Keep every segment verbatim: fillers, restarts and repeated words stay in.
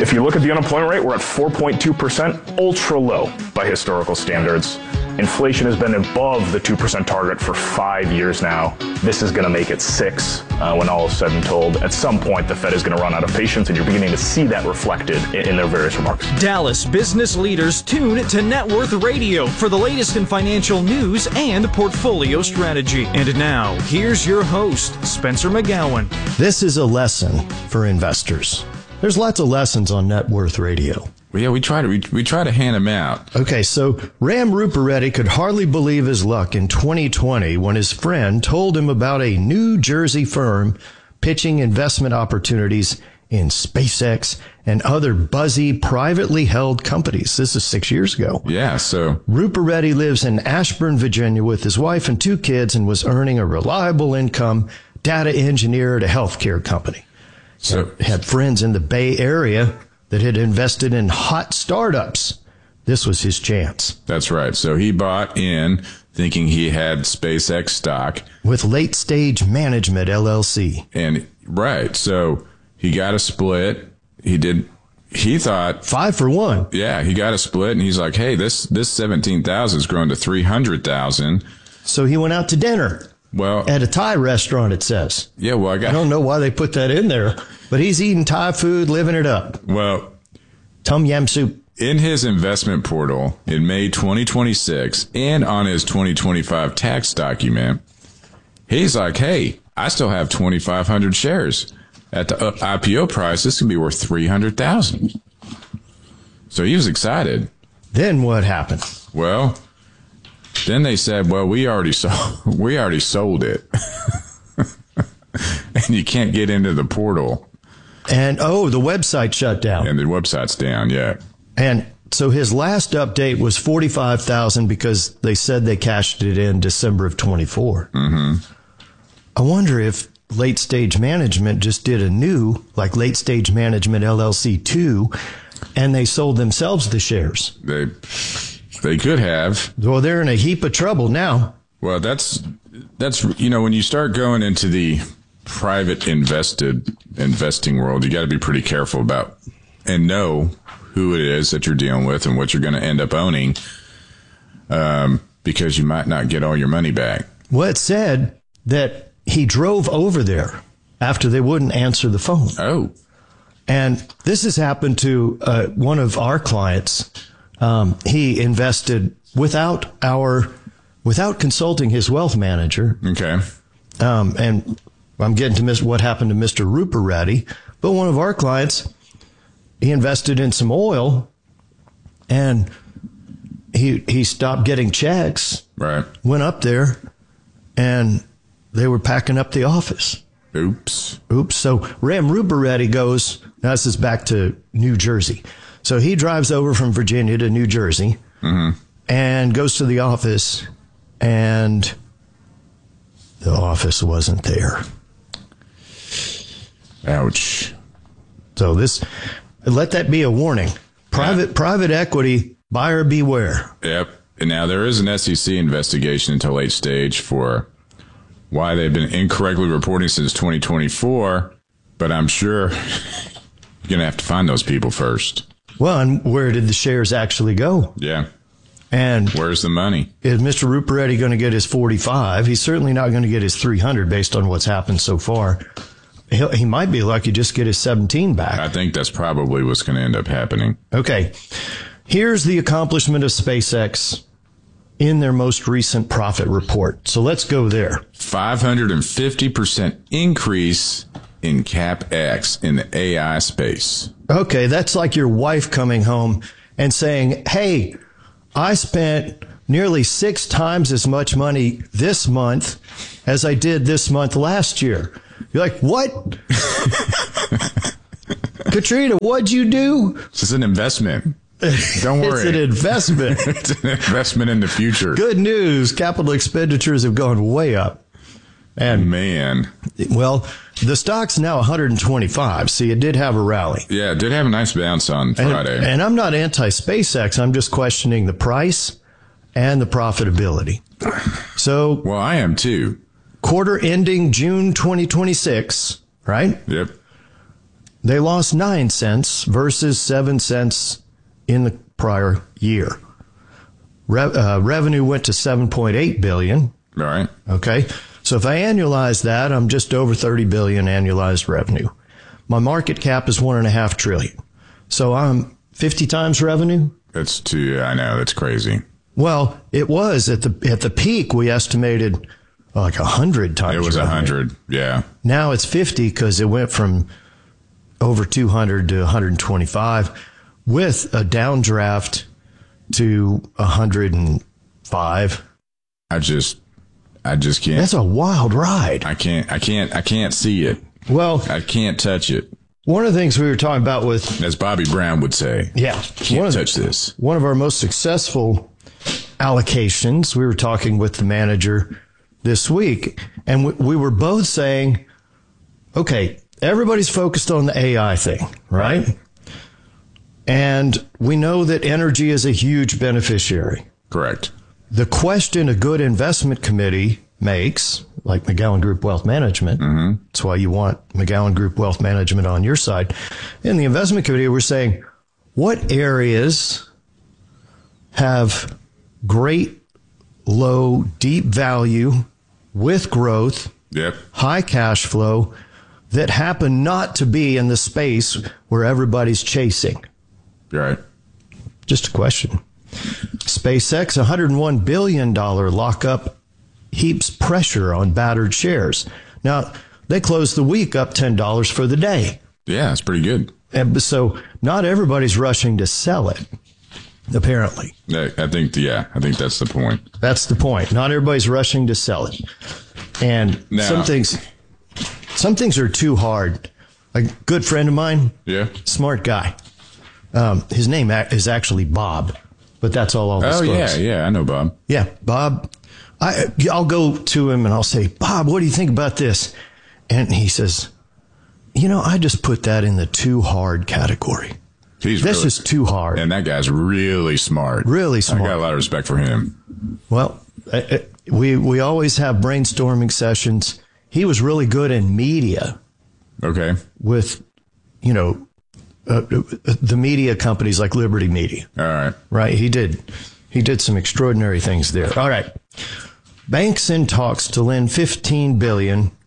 If you look at the unemployment rate, we're at four point two percent, ultra low by historical standards. Inflation has been above the two percent target for five years now. This is going to make it six uh, when all is said and told. At some point, the Fed is going to run out of patience, and you're beginning to see that reflected in, in their various remarks. Dallas business leaders tune to Net Worth Radio for the latest in financial news and portfolio strategy. And now, here's your host, Spencer McGowan. This is a lesson for investors. There's lots of lessons on Net Worth Radio. Well, yeah, we try to we, we try to hand them out. Okay, so Ram Rupareddy could hardly believe his luck in twenty twenty when his friend told him about a New Jersey firm pitching investment opportunities in SpaceX and other buzzy privately held companies. This is six years ago. Yeah, so Rupareddy lives in Ashburn, Virginia with his wife and two kids and was earning a reliable income, data engineer at a healthcare company. So had, had friends in the Bay Area that had invested in hot startups. This was his chance. That's right. So he bought in thinking he had SpaceX stock. With Late Stage Management, L L C. And right. So he got a split. He did. He thought. Five for one. Yeah. He got a split and he's like, hey, this, this seventeen thousand has grown to three hundred thousand. So he went out to dinner. Well, at a Thai restaurant, it says. Yeah, well, I got. I don't know why they put that in there, but he's eating Thai food, living it up. Well, Tom Yam soup. In his investment portal in May twenty twenty-six and on his twenty twenty-five tax document, he's like, hey, I still have twenty-five hundred shares. At the I P O price, this can be worth three hundred thousand. So he was excited. Then what happened? Well, then they said, well, we already sold, we already sold it. And you can't get into the portal. And, oh, the website shut down. And the website's down, yeah. And so his last update was forty-five thousand because they said they cashed it in December of twenty-four. Mm-hmm. I wonder if Late Stage Management just did a new, like Late Stage Management L L C two, and they sold themselves the shares. They... They could have. Well, they're in a heap of trouble now. Well, that's, that's, you know, when you start going into the private invested investing world, you got to be pretty careful about and know who it is that you're dealing with and what you're going to end up owning, um, because you might not get all your money back. Well, it said that he drove over there after they wouldn't answer the phone. Oh. And this has happened to uh, one of our clients. Um, he invested without our, without consulting his wealth manager. Okay. Um, and I'm getting to miss what happened to Mister Rupareddy, but one of our clients, he invested in some oil and he, he stopped getting checks. Right. Went up there and they were packing up the office. Oops. Oops. So Ram Rupareddy goes, now this is back to New Jersey. So he drives over from Virginia to New Jersey mm-hmm. and goes to the office, and the office wasn't there. Ouch. So this, let that be a warning. Private yeah. private equity, buyer beware. Yep. And now there is an S E C investigation into Late Stage for why they've been incorrectly reporting since twenty twenty-four, but I'm sure you're going to have to find those people first. Well, and where did the shares actually go? Yeah. And where's the money? Is Mister Rupareddy going to get his forty-five? He's certainly not going to get his three hundred based on what's happened so far. He'll, he might be lucky just get his seventeen back. I think that's probably what's going to end up happening. Okay. Here's the accomplishment of SpaceX in their most recent profit report. So let's go there. five hundred fifty percent increase in CapEx in the A I space. Okay, that's like your wife coming home and saying, hey, I spent nearly six times as much money this month as I did this month last year. You're like, what? Katrina, what'd you do? This is an investment. Don't worry. It's an investment. It's an investment in the future. Good news. Capital expenditures have gone way up. And man, well, the stock's now one hundred twenty-five. See, it did have a rally. Yeah, it did have a nice bounce on Friday. And, and I'm not anti-SpaceX. I'm just questioning the price and the profitability. So, well, I am too. Quarter ending June twenty twenty-six, right? Yep. They lost nine cents versus seven cents in the prior year. Re- uh, revenue went to seven point eight billion dollars. All right. Okay. So if I annualize that, I'm just over thirty billion dollars annualized revenue. My market cap is one and a half trillion. So I'm fifty times revenue. That's too, I know, that's crazy. Well, it was at the, at the peak, we estimated like a hundred times. It was a revenue. hundred. Yeah. Now it's fifty because it went from over two hundred to one hundred twenty-five with a downdraft to one hundred five. I just, I just can't. That's a wild ride. I can't, I can't, I can't see it. Well, I can't touch it. one of the things we were talking about with, As Bobby Brown would say. yeah, Can't one of, touch this. one of our most successful allocations, we were talking with the manager this week, and we, we were both saying, okay, everybody's focused on the A I thing, right? right? And we know that energy is a huge beneficiary. Correct. The question a good investment committee makes, like McGowan Group Wealth Management, mm-hmm. that's why you want McGowan Group Wealth Management on your side. In the investment committee, we're saying, what areas have great, low, deep value with growth, Yep. high cash flow that happen not to be in the space where everybody's chasing? Right. Just a question. SpaceX, one hundred one billion dollars lockup heaps pressure on battered shares. Now, they closed the week up ten dollars for the day. Yeah, it's pretty good. And so not everybody's rushing to sell it, apparently. I, I think, yeah, I think that's the point. That's the point. Not everybody's rushing to sell it. And Now, some things, some things are too hard. A good friend of mine, Yeah. smart guy. Um, his name ac- is actually Bob, but that's all I'll Oh, disclose. yeah, yeah, I know, Bob. Yeah, Bob. I, I'll go to him and I'll say, Bob, what do you think about this? And he says, you know, I just put that in the too hard category. He's This really, is too hard. and that guy's really smart. Really smart. I got a lot of respect for him. Well, uh, uh, we we always have brainstorming sessions. He was really good in media Okay. with, you know, uh, the media companies like Liberty Media. All right. Right? He did. He did some extraordinary things there. All right. Banks in talks to lend fifteen billion dollars.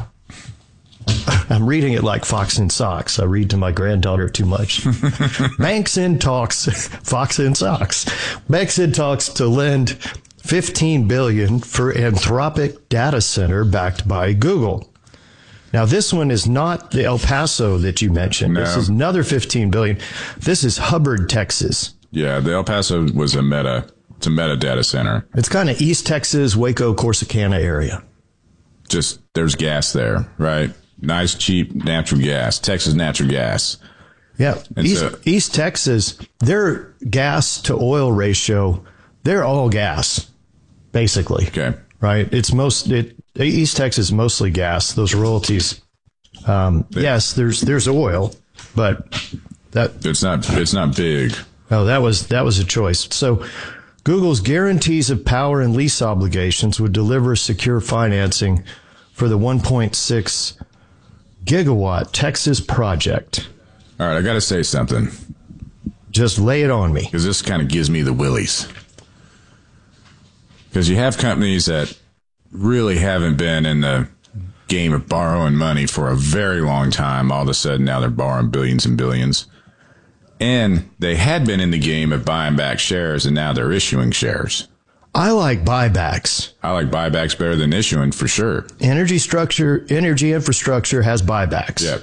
I'm reading it like Fox and Sox. I read to my granddaughter too much. Banks in talks, Fox and Sox. Banks in talks to lend fifteen billion dollars for Anthropic data center backed by Google. Now, this one is not the El Paso that you mentioned. No. This is another fifteen billion dollars. This is Hubbard, Texas. Yeah, the El Paso was a meta. It's a meta data center. It's kind of East Texas, Waco, Corsicana area. Just there's gas there, right? Nice, cheap natural gas. Texas natural gas. Yeah. And East, so- East Texas, their gas to oil ratio, they're all gas, basically. Okay. Right? It's most, it, East Texas is mostly gas. Those royalties. Um, yes, there's, there's oil, but that, It's not. It's not big. oh, that was, that was a choice. So Google's guarantees of power and lease obligations would deliver secure financing for the one point six gigawatt Texas project. All right, I got to say something Just lay it on me. because this kind of gives me the willies. Because you have companies that really haven't been in the game of borrowing money for a very long time. All of a sudden, now they're borrowing billions and billions. And they had been in the game of buying back shares, and now they're issuing shares. I like buybacks. I like buybacks better than issuing for sure. Energy structure, energy infrastructure has buybacks Yep.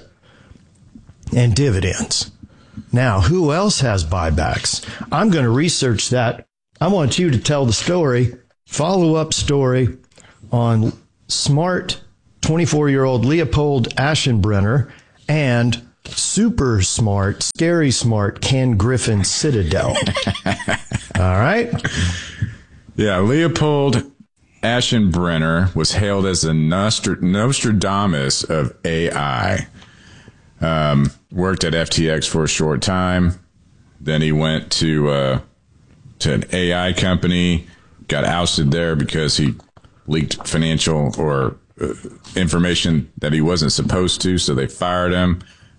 and dividends. Now, who else has buybacks? I'm going to research that. I want you to tell the story, follow-up story on smart twenty-four-year-old Leopold Aschenbrenner and super smart, scary smart Ken Griffin Citadel. All right? Yeah, Leopold Aschenbrenner was hailed as the Nostr- Nostradamus of A I. Um, worked at F T X for a short time. Then he went to uh, to an A I company, got ousted there because he leaked financial or uh, information that he wasn't supposed to, so they fired him.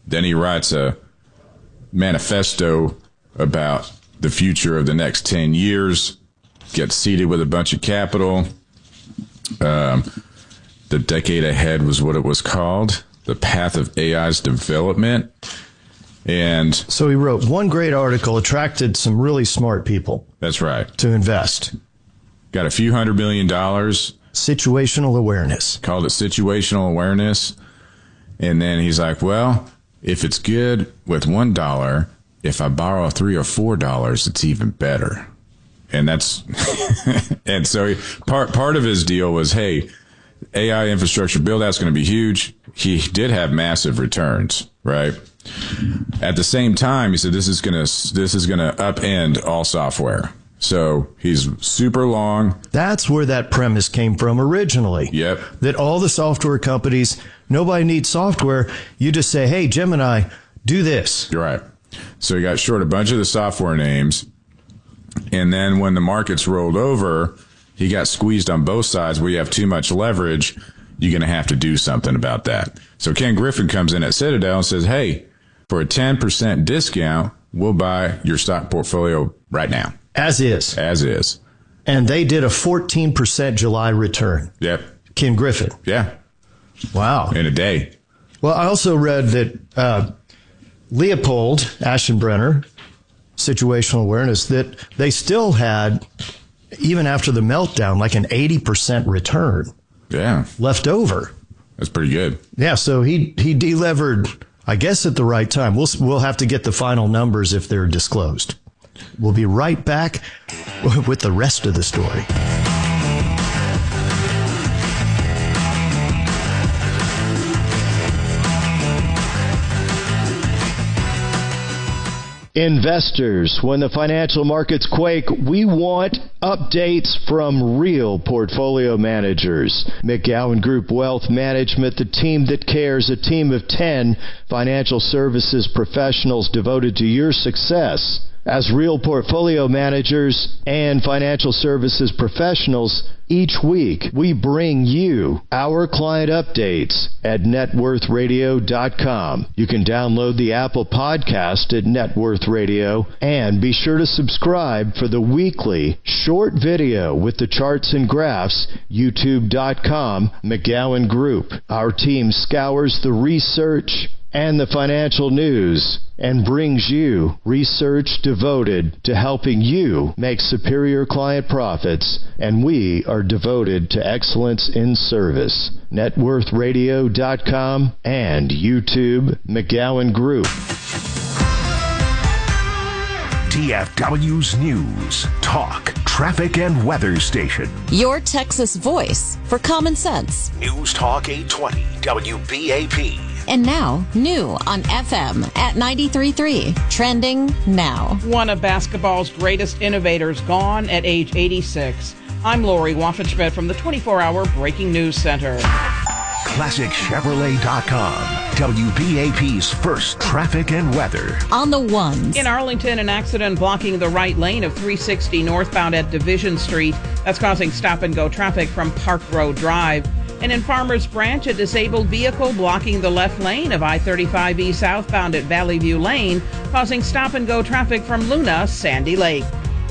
Then he writes a manifesto about the future of the next ten years, gets seated with a bunch of capital. Um, the decade ahead was what it was called, the path of A I's development. And so he wrote one great article, attracted some really smart people. That's right. To invest. Got a few hundred million dollars. Situational awareness. Called it situational awareness. And then he's like, well, if it's good with one dollar, if I borrow three or four dollars, it's even better. And that's, and so he, part, part of his deal was, hey, A I infrastructure build out's going to be huge. He did have massive returns, right? At the same time, he said, this is going to, this is going to upend all software. So he's super long. That's where that premise came from originally. Yep. That all the software companies, nobody needs software. You just say, hey, Gemini, do this. You're right. So he got short a bunch of the software names. And then when the markets rolled over, he got squeezed on both sides where you have too much leverage. You're going to have to do something about that. So Ken Griffin comes in at Citadel and says, hey, for a ten percent discount, we'll buy your stock portfolio right now. As is. As is. And they did a fourteen percent July return. Yep. Ken Griffin. Yeah. Wow. In a day. Well, I also read that uh, Leopold Aschenbrenner, situational awareness, that they still had, even after the meltdown, like an eighty percent return. Yeah. Left over. That's pretty good. Yeah. So he, he delevered, I guess, at the right time. We'll, we'll have to get the final numbers if they're disclosed. We'll be right back with the rest of the story. Investors, when the financial markets quake, we want updates from real portfolio managers. McGowan Group Wealth Management, the team that cares, a team of ten financial services professionals devoted to your success. As real portfolio managers and financial services professionals, each week we bring you our client updates at net worth radio dot com. You can download the Apple podcast at Net Worth Radio and be sure to subscribe for the weekly short video with the charts and graphs, youtube dot com, McGowan Group. Our team scours the research and the financial news and brings you research devoted to helping you make superior client profits, and we are devoted to excellence in service. net worth radio dot com and YouTube, McGowan Group. T F W's News, Talk, Traffic and Weather Station. Your Texas voice for common sense. News Talk eight twenty W B A P. And now, new on F M at ninety-three point three. Trending now. One of basketball's greatest innovators gone at age eighty-six. I'm Lori Waffenschmidt from the twenty-four hour Breaking News Center. Classic Chevrolet dot com. W B A P's first traffic and weather. On the ones. In Arlington, an accident blocking the right lane of three sixty northbound at Division Street. That's causing stop-and-go traffic from Park Road Drive. And in Farmers Branch, a disabled vehicle blocking the left lane of I thirty-five E southbound at Valley View Lane, causing stop-and-go traffic from Luna, Sandy Lake.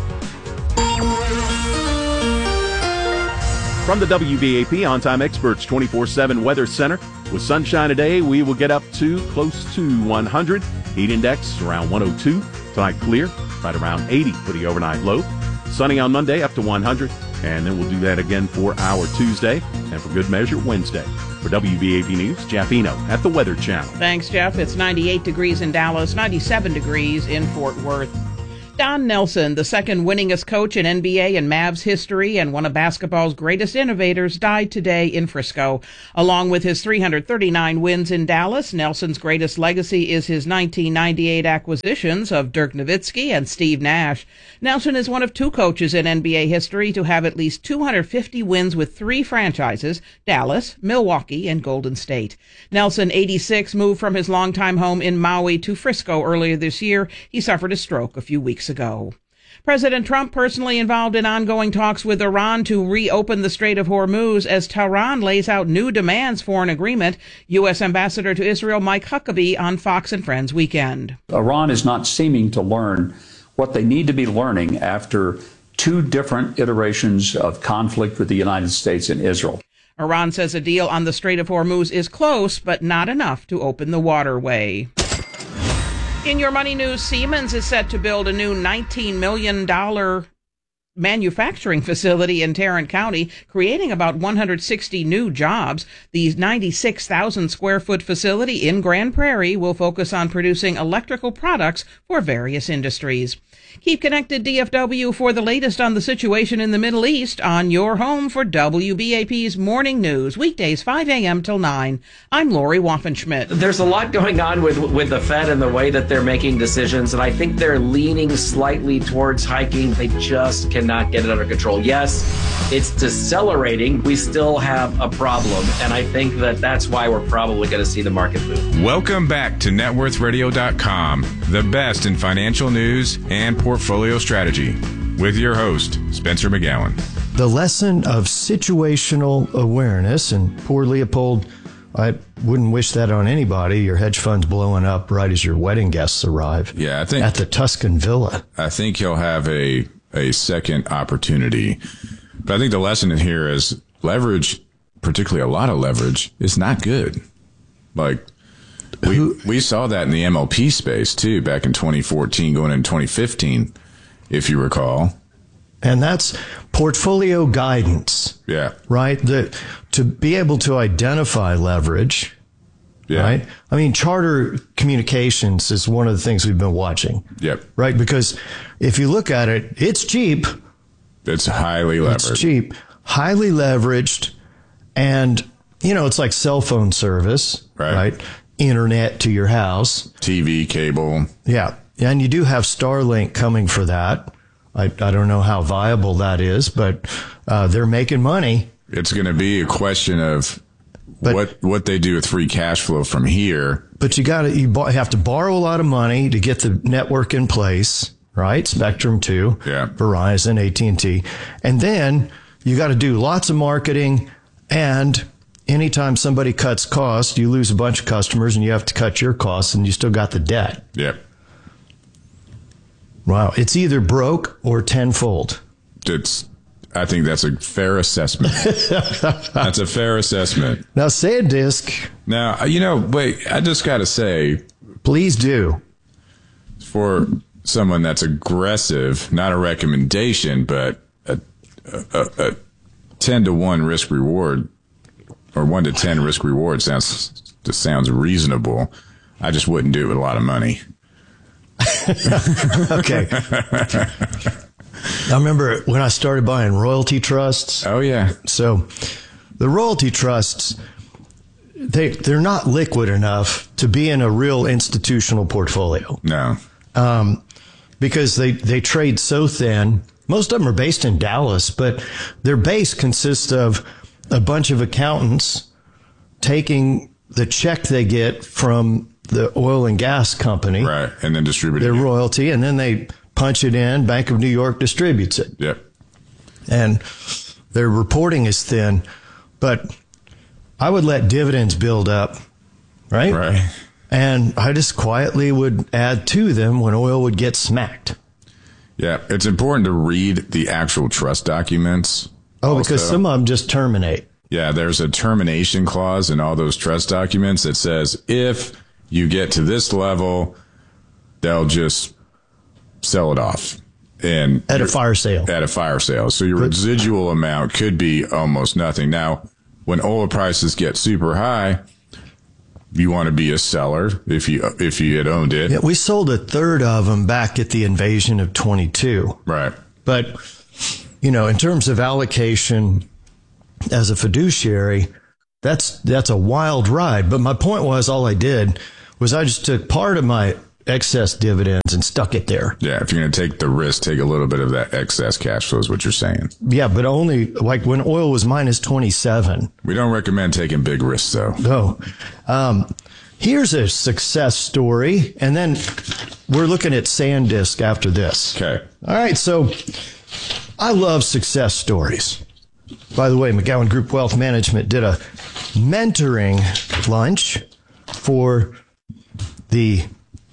From the W B A P On-Time Experts twenty-four seven Weather Center, with sunshine today, we will get up to close to one hundred. Heat index around one oh two. Tonight clear, right around eighty for the overnight low. Sunny on Monday, up to one hundred. And then we'll do that again for our Tuesday, and for good measure, Wednesday. For W B A P News, Jeff Eno at the Weather Channel. Thanks, Jeff. It's ninety-eight degrees in Dallas, ninety-seven degrees in Fort Worth. Don Nelson, the second winningest coach in N B A and Mavs history and one of basketball's greatest innovators, died today in Frisco. Along with his three hundred thirty-nine wins in Dallas, Nelson's greatest legacy is his nineteen ninety-eight acquisitions of Dirk Nowitzki and Steve Nash. Nelson is one of two coaches in N B A history to have at least two hundred fifty wins with three franchises, Dallas, Milwaukee, and Golden State. Nelson, eighty-six, moved from his longtime home in Maui to Frisco earlier this year. He suffered a stroke a few weeks ago. President Trump personally involved in ongoing talks with Iran to reopen the Strait of Hormuz as Tehran lays out new demands for an agreement. U S. Ambassador to Israel Mike Huckabee on Fox and Friends Weekend. Iran is not seeming to learn what they need to be learning after two different iterations of conflict with the United States and Israel. Iran says a deal on the Strait of Hormuz is close, but not enough to open the waterway. In your money news, Siemens is set to build a new nineteen million dollars manufacturing facility in Tarrant County, creating about one hundred sixty new jobs. The ninety-six thousand square foot facility in Grand Prairie will focus on producing electrical products for various industries. Keep connected, D F W, for the latest on the situation in the Middle East on your home for W B A P's Morning News, weekdays five a.m. till nine. I'm Lori Waffenschmidt. There's a lot going on with with the Fed and the way that they're making decisions, and I think they're leaning slightly towards hiking. They just cannot get it under control. Yes, it's decelerating. We still have a problem, and I think that that's why we're probably going to see the market move. Welcome back to net worth radio dot com, the best in financial news and portfolio strategy, with your host, Spencer McGowan. The lesson of situational awareness, and poor Leopold, I wouldn't wish that on anybody. Your hedge fund's blowing up right as your wedding guests arrive. Yeah, I think at the Tuscan Villa. I think he'll have a a second opportunity. But I think the lesson in here is leverage, particularly a lot of leverage, is not good. Like, we we saw that in the M L P space, too, back in twenty fourteen, going into twenty fifteen, if you recall. And that's portfolio guidance. Yeah. Right? The, to be able to identify leverage. Yeah. Right? I mean, Charter Communications is one of the things we've been watching. Yep. Right? Because if you look at it, it's cheap. It's highly leveraged. It's cheap, highly leveraged, and, you know, it's like cell phone service, right? right? Internet to your house. T V, cable. Yeah. And you do have Starlink coming for that. I, I don't know how viable that is, but uh, they're making money. It's going to be a question of but, what what they do with free cash flow from here. But you got to you have to borrow a lot of money to get the network in place, right? Spectrum two, yeah. Verizon, A T and T. And then you got to do lots of marketing, and anytime somebody cuts costs, you lose a bunch of customers and you have to cut your costs, and you still got the debt. Yep. Wow. It's either broke or tenfold. It's, I think that's a fair assessment. That's a fair assessment. Now, SanDisk. Now, you know, wait, I just got to say. Please do. For someone that's aggressive, not a recommendation, but a, a, a ten to one risk reward, or one to ten risk reward sounds just sounds reasonable. I just wouldn't do it with a lot of money. Okay. I remember when I started buying royalty trusts. Oh, yeah. So the royalty trusts, they, they're not liquid enough to be in a real institutional portfolio. No. Um, because they, they trade so thin. Most of them are based in Dallas, but their base consists of a bunch of accountants taking the check they get from the oil and gas company. Right, and then distribute their it. royalty, and then they punch it in. Bank of New York distributes it. Yep. And their reporting is thin, but I would let dividends build up, right? Right. And I just quietly would add to them when oil would get smacked. Yeah, it's important to read the actual trust documents. Oh, also. Because some of them just terminate. Yeah, there's a termination clause in all those trust documents that says if you get to this level, they'll just sell it off. And at a fire sale. At a fire sale. So your residual amount could be almost nothing. Now, when oil prices get super high, you want to be a seller if you if you had owned it. Yeah, we sold a third of them back at the invasion of twenty-two. Right. But, you know, in terms of allocation as a fiduciary, that's that's a wild ride. But my point was, all I did was I just took part of my excess dividends and stuck it there. Yeah, if you're going to take the risk, take a little bit of that excess cash flow is what you're saying. Yeah, but only like when oil was minus twenty-seven. We don't recommend taking big risks, though. No. Um, here's a success story. And then we're looking at SanDisk after this. Okay. All right. So I love success stories. By the way, McGowan Group Wealth Management did a mentoring lunch for the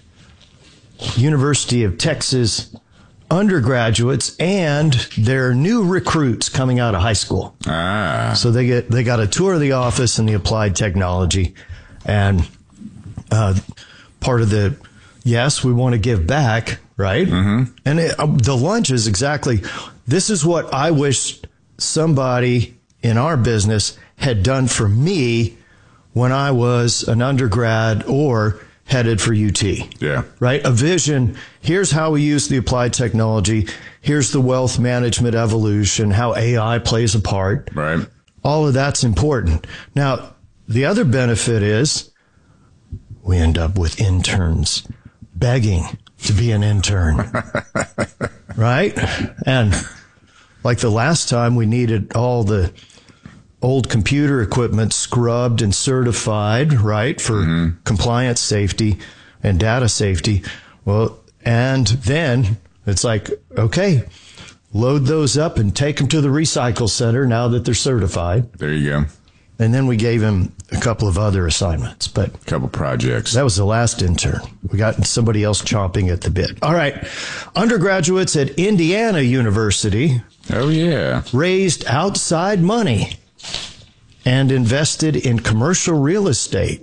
University of Texas undergraduates and their new recruits coming out of high school. Ah. So they get they got a tour of the office and the applied technology, and uh, part of the yes, we want to give back, right? Mm-hmm. And it, uh, the lunch is exactly this is what I wish somebody in our business had done for me when I was an undergrad or headed for U T. Yeah. Right? A vision. Here's how we use the applied technology. Here's the wealth management evolution, how A I plays a part. Right. All of that's important. Now, the other benefit is we end up with interns begging to be an intern. Right? And like the last time we needed all the old computer equipment scrubbed and certified, right, for mm-hmm. compliance safety and data safety. Well, and then it's like, okay, load those up and take them to the recycle center now that they're certified. There you go. And then we gave him a couple of other assignments, but a couple projects. That was the last intern. We got somebody else chomping at the bit. All right. Undergraduates at Indiana University. Oh, yeah. Raised outside money and invested in commercial real estate.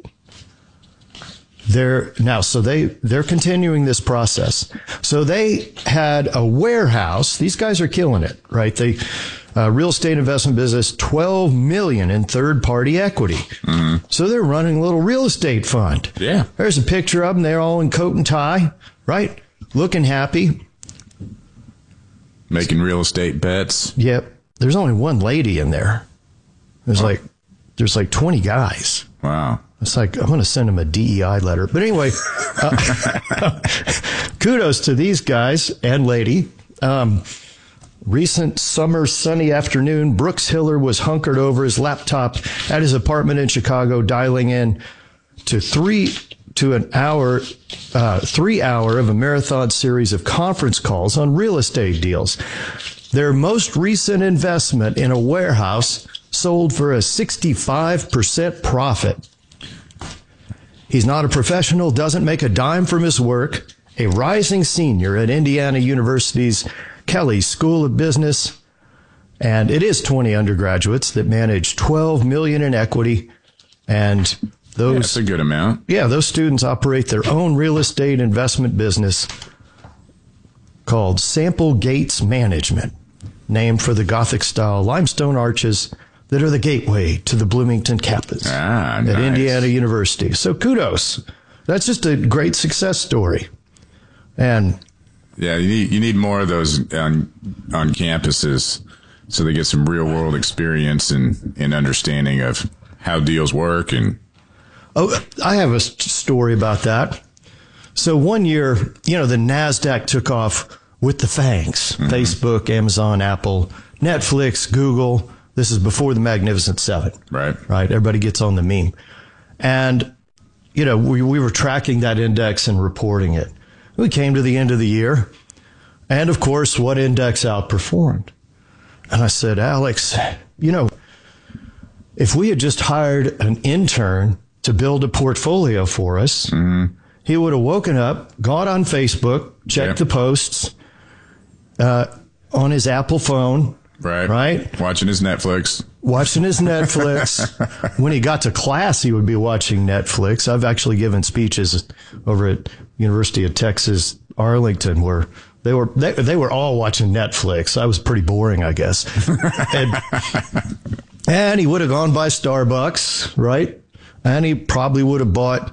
They're now, so they, they're continuing this process. So they had a warehouse. These guys are killing it, right? They, uh, real estate investment business, twelve million in third party equity. Mm-hmm. So they're running a little real estate fund. Yeah. There's a picture of them. They're all in coat and tie, right? Looking happy. Making real estate bets. Yep. There's only one lady in there. There's oh. like, there's like twenty guys. Wow. It's like, I'm going to send them a D E I letter. But anyway, uh, kudos to these guys and lady. Um, recent summer sunny afternoon, Brooks Hiller was hunkered over his laptop at his apartment in Chicago, dialing in to three to an hour, uh, three hour of a marathon series of conference calls on real estate deals. Their most recent investment in a warehouse sold for a sixty-five percent profit. He's not a professional, doesn't make a dime from his work, a rising senior at Indiana University's Kelley School of Business. And it is twenty undergraduates that manage twelve million dollars in equity. And those, yeah, that's a good amount. Yeah, those students operate their own real estate investment business called Sample Gates Management, named for the Gothic-style limestone arches that are the gateway to the Bloomington campus ah, at nice. Indiana University. So kudos. That's just a great success story. And yeah, you need you need more of those on on campuses so they get some real world experience and, and understanding of how deals work. And oh, I have a story about that. So one year, you know, the NASDAQ took off with the fangs. Mm-hmm. Facebook, Amazon, Apple, Netflix, Google. This is before the Magnificent Seven. Right. Right. Everybody gets on the meme. And, you know, we, we were tracking that index and reporting it. We came to the end of the year. And, of course, what index outperformed? And I said, Alex, you know, if we had just hired an intern to build a portfolio for us, mm-hmm. he would have woken up, gone on Facebook, checked yeah. the posts uh, on his Apple phone. Right. Right. Watching his Netflix. Watching his Netflix. When he got to class, he would be watching Netflix. I've actually given speeches over at University of Texas, Arlington, where they were they, they were all watching Netflix. I was pretty boring, I guess. and, and he would have gone by Starbucks, right? And he probably would have bought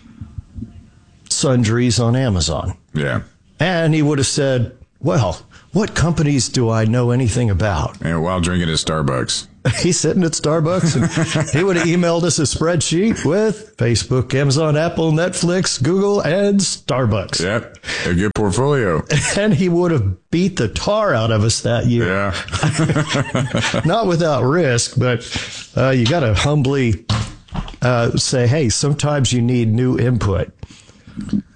sundries on Amazon. Yeah. And he would have said, well, what companies do I know anything about? And while drinking at Starbucks. He's sitting at Starbucks, and he would have emailed us a spreadsheet with Facebook, Amazon, Apple, Netflix, Google, and Starbucks. Yep, a good portfolio. And he would have beat the tar out of us that year. Yeah. Not without risk, but uh, you got to humbly uh, say, hey, sometimes you need new input.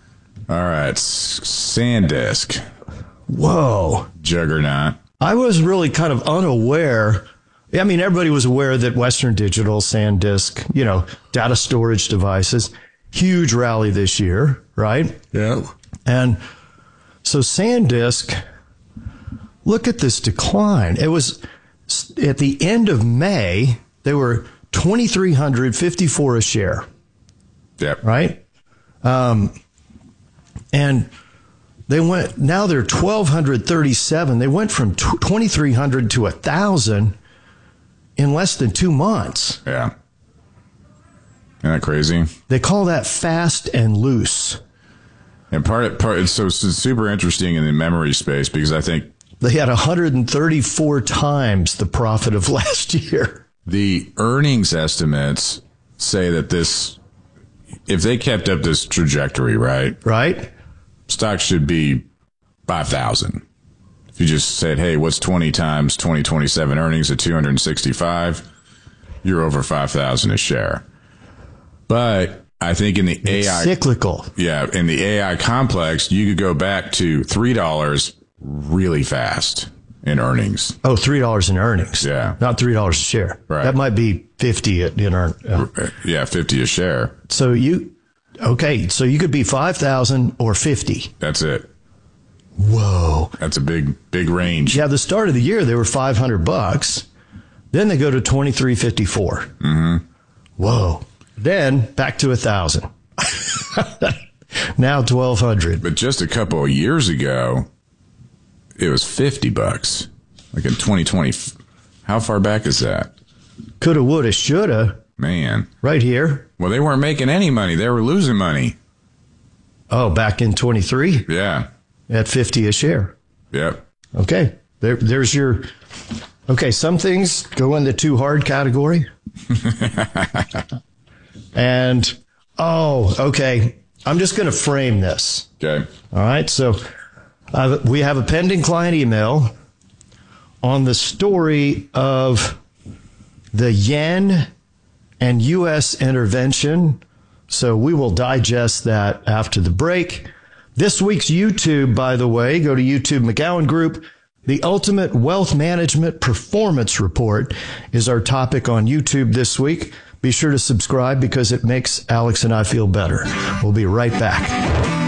All right. S- SanDisk. Whoa. Juggernaut. I was really kind of unaware. I mean, everybody was aware that Western Digital, SanDisk, you know, data storage devices, huge rally this year, right? Yeah. And so SanDisk, look at this decline. It was at the end of May, they were two thousand three hundred fifty-four a share. Yep. Right? Um, and they went, now they're twelve thirty-seven. They went from twenty-three hundred to one thousand in less than two months. Yeah. Isn't that crazy? They call that fast and loose. And part, part it's so it's super interesting in the memory space because I think they had one hundred thirty-four times the profit of last year. The earnings estimates say that this, if they kept up this trajectory, right? Right. Stock should be five thousand. If you just said, hey, what's twenty times twenty twenty-seven earnings at two hundred sixty-five? You're over five thousand a share. But I think in the it's A I cyclical. Yeah, in the A I complex, you could go back to three dollars really fast in earnings. Oh, three dollars in earnings. Yeah. Not three dollars a share. Right. That might be fifty in earn. Uh, yeah, fifty a share. So you, okay, so you could be five thousand or fifty. That's it. Whoa. That's a big, big range. Yeah, the start of the year, they were five hundred bucks. Then they go to twenty-three fifty-four. Mm-hmm. Whoa. Then back to one thousand. Now twelve hundred. But just a couple of years ago, it was fifty bucks. Like in twenty twenty. How far back is that? Coulda, woulda, shoulda. Man. Right here. Well, they weren't making any money. They were losing money. Oh, back in twenty-three? Yeah. At fifty a share. Yep. Okay. There, there's your... Okay, some things go in the too hard category. And, oh, okay. I'm just going to frame this. Okay. All right. So uh, we have a pending client email on the story of the yen and U S intervention. So we will digest that after the break. This week's YouTube, by the way, go to YouTube McGowan Group. The Ultimate Wealth Management Performance Report is our topic on YouTube this week. Be sure to subscribe because it makes Alex and I feel better. We'll be right back.